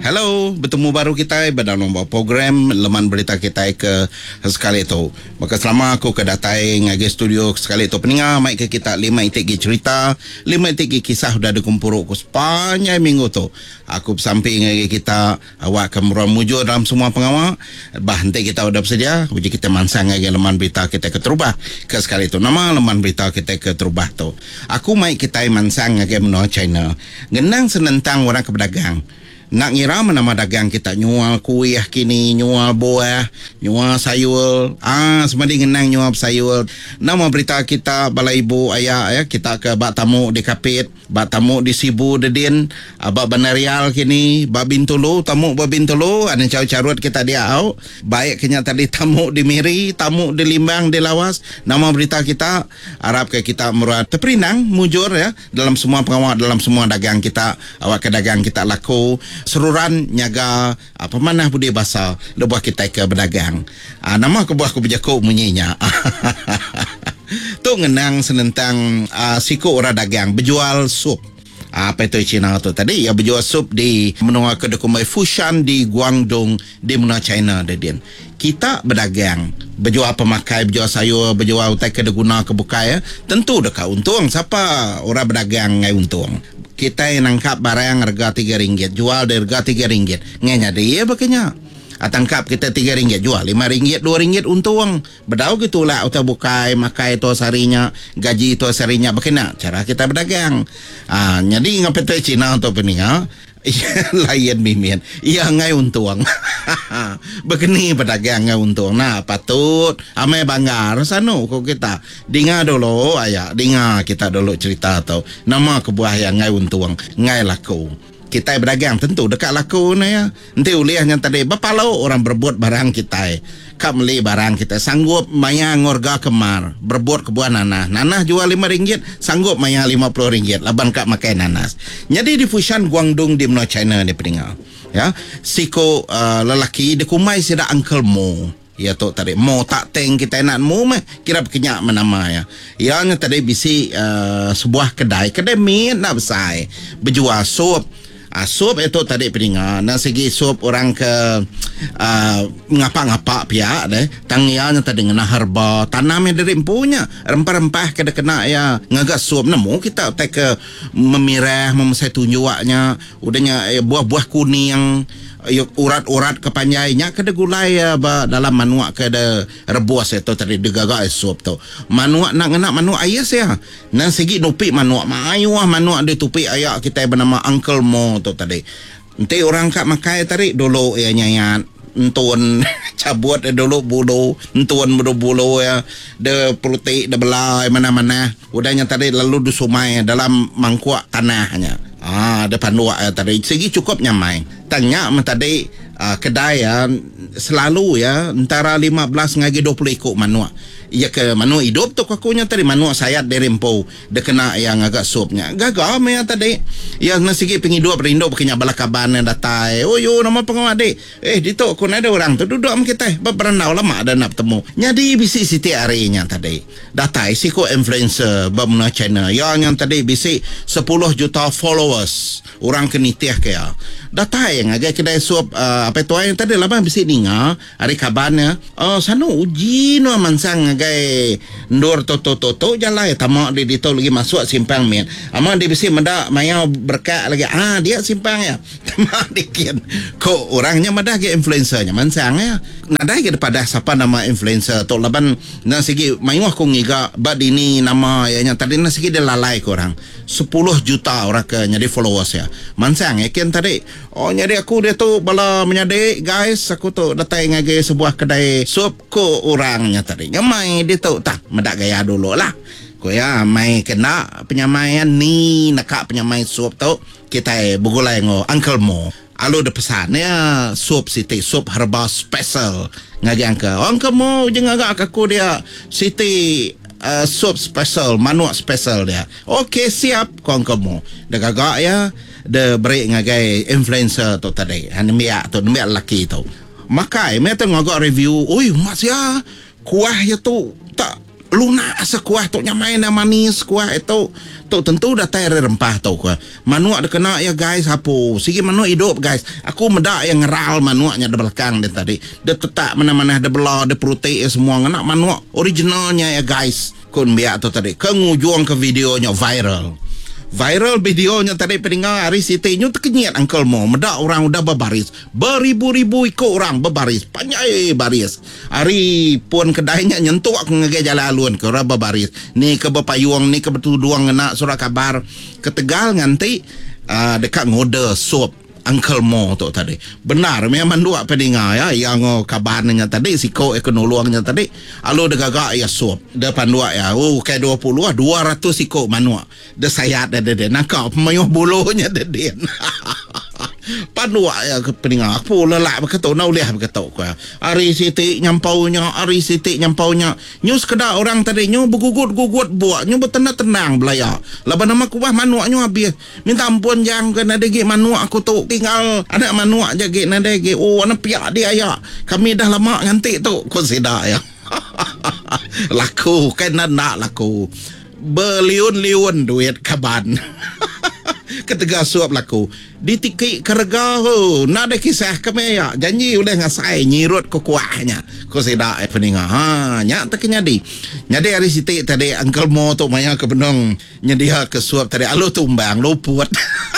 Hello, bertemu baru kita dalam program Leman Berita kita ke sekali itu. Maka selama aku kedatai ngagi studio sekali itu peninga mai ke kita 5 itik cerita, 5 itik kisah sudah dikumpul aku sepanjang minggu tu. Aku bersamping ngagi kita awak kemuruan mujur dalam semua pengawal. Nanti kita sudah bersedia, uji kita mansang ngagi Leman Berita kita ke terubah ke sekali itu. Nama Leman Berita kita ke terubah tu. Aku mai kita mansang ngagi menua China. Genang senentang orang kepedagang. Nak ngira nama dagang kita nyual kuih kini, nyual buah, nyual sayur, semadi ngenang nyual sayur. Nama berita kita bala ibu ayah ya, kita ke bak tamu di Kapit, bak tamu di Sibu Dedin, bak Banarial kini, bak Bintulu, tamu bak Bintulu, ada carut kita dia au. Baik kenya tadi tamu di Miri, tamu di Limbang, di Lawas. Nama berita kita harap ke kita meruat terperinang mujur ya dalam semua pengawal, dalam semua dagang kita, awak ke dagang kita laku. Seruran nyaga pemanah budi bahasa lebuh kita ke berdagang. Nama kebuah ku berjaku munyinya. Tu ngenang senentang siku orang dagang berjual sup. Apa itu Cina tu tadi ya, berjual sup di menua kedai Fushan di Guangdong di menua China dedin. Kita berdagang, berjual pemakai, berjual sayur, berjual utai kedai guna kebuka ya. Tentu dekat untung. Siapa orang berdagang ngai untung? Kita yang nangkap barang harga RM3, jual dari harga RM3. Ngenya dia bakanya. Tangkap kita RM3, jual RM5, RM2 untung. Bedau gitulah atau bukai, makai itu sarinya, gaji itu sarinya. Bagaimana cara kita berdagang? Jadi ngapain Cina untuk peninga? Layan mimin. Ia ngai untung. Begini pedagang ngai untung. Nah, patut amai banggar sanu kok kita. Dengar dulu ayah, dengar kita dulu cerita tau. Nama kebuah yang ngai untung, ngai laku. Kita berdagang tentu dekat laku ni ya. Nanti uliahnya tadi bapalau orang berbuat barang kita. Kak beli barang kita sanggup maya ngorga kemar berbuat kebuah nanah. Nanah jual RM5, sanggup maya RM50. Laban kak makai nanas. Jadi di Fushan Guangdong di menua China ni peningal. Ya, siko lelaki dikumai sida Uncle Mo. Ya tu tadi Mo tak teng kita nak Mo mah kira kenyak menama ya. Yang tadi bisi sebuah kedai min nak besar berjual sup. Sup itu tadi peningat. Nah segi sup orang ke ngapa-ngapa pihak deh. Tangianya tadi ngena herba. Tanamnya dari empunya. Rempah-rempah kena kena ya ngagak sup. Nemu kita tak ke memirah, memesai tunjuaknya. Udahnya buah-buah kuning yang urat-urat kepanjainya kada gulai dalam manuak kada rebus itu tadi degaga sup tu. Manuak nak ngena manuak ayas ya. Nan segi nupi manuak maayuah manuak di tupi ayak kita bernama Uncle Mo tu tadi. Nanti orang kak makai tadi dulu ya nyayat entun cabut dulu bulu entun bulu ya de pulutik de belai mana-mana udahnya tadi lalu disumai dalam mangkuk tanahnya. Depan luar tadi segi cukup nyamai. Tanya tadi kedai ya selalu ya antara 15 ngagi 20 ikut manuak. Ia ke manuak hidup tu kakunya tadi manuak sayat dari empu dia kena yang agak supnya. Gagal ya tadi. Yang nasigi penghidup rindu pakai balakaban datai. Oh yo nama pengawal adik. Dito kun ada orang tu duduk sama kita. Berenau lama ada nak bertemu. Jadi bisi siti harinya tadi. Datai siko influencer bermenua China. Yang tadi bisi 10 juta followers. Orang kenitiah kaya. Datai yang agak kedai suap apa itu yang tadi lah bisi ninga hari kabarnya. Sanu uji no mansang agak ndor toto jalan tamak di dito lagi masuk simpang min. Ama dia bisi menda maya berkat lagi. Dia simpang ya. Tamak dikit. Kok orangnya meda ke influencernya mansang ya. Nadai ke daripada siapa nama influencer tu laban na segi mayuh ko ngiga bad ini nama ya tadi na segi dia lalai ko orang 10 juta orang ke nyari followers ya. Mansang ya kian tadi. Nyari aku dia tu bala menyade guys aku tu datang ngage sebuah kedai sup ko orangnya tadi. Ngamai dia tu tak medak gaya dulu lah. Ko ya mai kena penyamaian ni nakak penyamai sup tu kita bugulai ngo Uncle Mo. Alu de pesan ya sup siti sup herba special ngage Uncle Mo jangan agak aku dia siti sup special manuak special dia. Okey siap kau Uncle Mo. Dah gagak ya de break ngagai influencer tu tadi. Hanmiak tu nemiak laki tu. Makai me tu ngagak review. Oi mas ya kuah ya tu tak lunak sekuah tok nyamai na manis kuah itu tok tentu datai rempah tok kuah. Manuak dah kena ya guys hapo. Sigi manuak hidup guys. Aku medak yang ngeral manuaknya di belakang dia tadi. Dia tetap mana-mana ada belah, ada protein semua ngena manuak originalnya ya guys. Kun biak tu tadi. Kengujung ke videonya viral videonya tadi pendengar hari Siti nyu terkenyat Uncle Mo medak orang udah berbaris beribu-ribu ikut orang berbaris panjai baris hari pun kedainya nyentuk aku ngege jalan alun ke orang berbaris ni ke Bepayuang ni ke Betuduang ngena surat kabar ke Tegal nganti dekat ngode sup Uncle Mo tu tadi. Benar memang dua pendengar ya yang kabarnya tadi siko ekonolongnya tadi. Alo de gagak ya suap. Depan dua ya. Oh kayak 20 200 siko manua. De sayat de nakau pemayo bulunya de den. Panua ya ke pendengar. Aku lelak berketuk nak ulih berketuk ku. Hari Siti nyampaunya, hari Siti nyampaunya. Nyu sekedar orang tadi nyu bergugut-gugut buat nyu bertenang-tenang belaya. Laban nama kubah manuak nyu habis. Minta ampun yang kena degi manuak aku tu tinggal anak manuak jagi nade ge. Oh anak piak dia ya. Kami dah lama nganti tu consider ya. Laku kan nak laku. Berliun-liun duit kaban. Ketika suap laku ditiki kerga nak ada kisah kami ya janji udah ngasai nyirut ke kuahnya ko sedak peninga nyak tak nyadi hari Siti tadi Uncle Mo tu maya ke benong nyedia ke suap tadi alo tumbang luput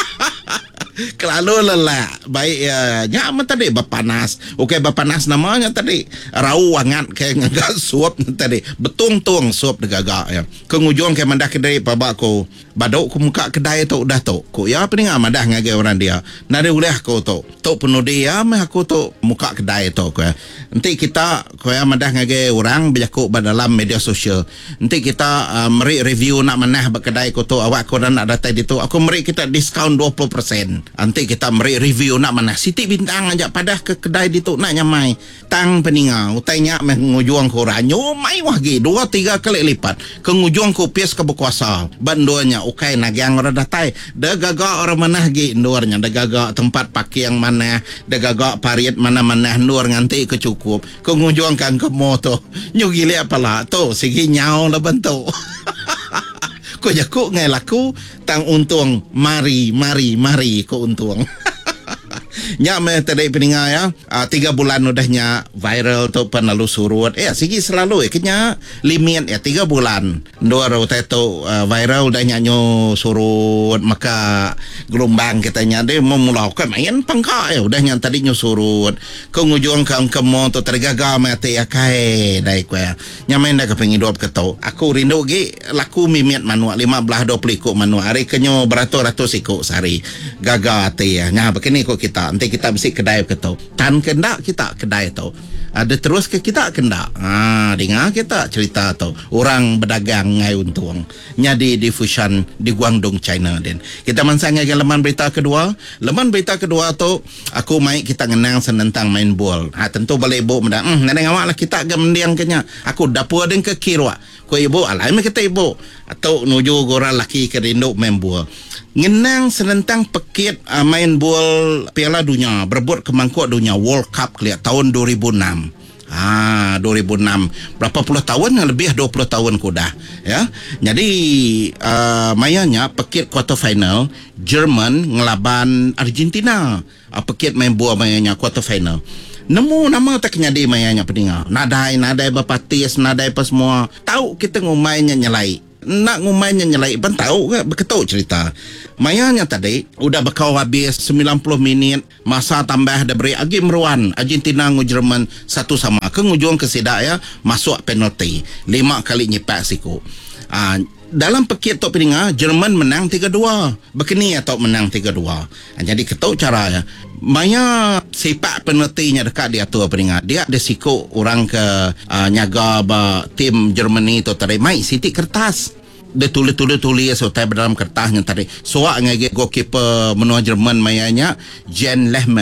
kalau lelah baik ya nyak tadi berpanas okey berpanas namanya tadi rau hangat kayak ngagak suap tadi betung-tung suap degagak ya kengujung kayak mandah kedai babak ko badok ku muka kedai tu dah tu ko ya peninga madah ngage orang dia nade uleh ko tu penuh dia mah aku tu muka kedai tu ko nanti kita ko ya madah ngage orang berjakuk dalam media sosial nanti kita meri review nak manah berkedai ko tu awak ko nak datang di tu aku meri kita diskaun 20%. Nanti kita meri review nak mana Siti bintang ajak padah ke kedai di tu nak nyamai tang peninga utainya mengujung korang nyomai wagi 2-3 kali lipat kengujung kopias ke berkuasa banduanya okay nagyang orang datai dah gagak orang manah gi indornya dah gagak tempat pakai yang mana dah gagak pariat mana-mana nur nganti kecukup kengujung kan ke moto nyugi lihat pala tu sigi nyau lah bentuk ko jakuk ngai laku tang untung mari ko untung nya me tadi peninga ya 3 bulan udahnya viral tu penalu surut sigi selalu kenya limit 3 bulan dua rota tu viral udahnya nyo surut maka gelombang katanya dia memulakan main pangka udahnya tadi nyo surut kengujung kemo tu tergaga mati kai dai ku nya main dah kepengin hidup ketau aku rindu gi laku mimit manuak 15-20 ikut manuak hari kenyo beratus-ratus ikut sehari gaga ati ya nya begini kok kita nanti kita mesti kedai ketau tan kendak kita kedai tau ada terus ke kita kendak dengar kita cerita tau orang berdagang ngai untung nyadi di Fushan di Guangdong China den kita mansang ke laman berita kedua tu aku mai kita ngenang senentang main bol tentu balik ibu mendak neneng awak lah kita agak mendiang kenya aku dapur den ke kirwa ko ibu alai me kita ibu atau nuju gora laki ke rinduk main bol ngenang senentang pekit main bol Piala Dunia berebut ke mangkuk dunia World Cup kelihat tahun 2006 2006 berapa puluh tahun lebih 20 tahun kuda ya jadi mayanya pekit quarter final Jerman ngelaban Argentina pekit main bola mayanya quarter final nemu nama tak nyadi mayanya peninga nadai bapatis nadai apa semua tahu kita ngumainya nyelai nak ngumainya nyelai pun tahu ke beketuk cerita mayanya tadi udah bakal habis 90 minit masa tambah ada beri agi meruan Argentina ngu Jerman 1-1 ke ngujung ke sidak ya masuk penalti 5 kali nyepak siku dalam pekit tok peninga Jerman menang 3-2 begini ya tok menang 3-2 jadi ketuk cara ya maya sepak penaltinya dekat dia tu peninga dia ada siku orang ke nyaga tim Germany tu tadi mai Siti kertas dia tulis so dalam kertasnya tadi soak ngage goalkeeper menua Jerman mayanya Jan Lehmann